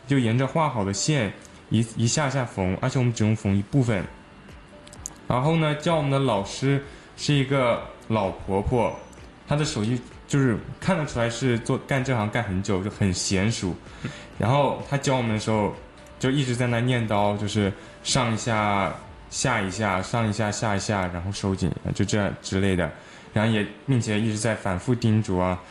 就沿着画好的线一下下缝，而且我们只用缝一部分。然后呢，教我们的老师是一个老婆婆，她的手艺就是看得出来是干这行干很久，就很娴熟。然后她教我们的时候，就一直在那念叨，就是上一下下一下，上一下下一下，然后收紧，就这样之类的。然后并且一直在反复叮嘱啊，